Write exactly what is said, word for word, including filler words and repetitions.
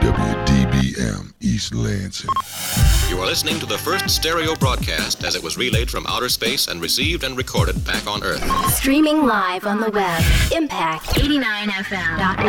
W D B M East Lansing. You are listening to the first stereo broadcast as it was relayed from outer space and received and recorded back on Earth. Streaming live on the web. Impact eighty-nine F M.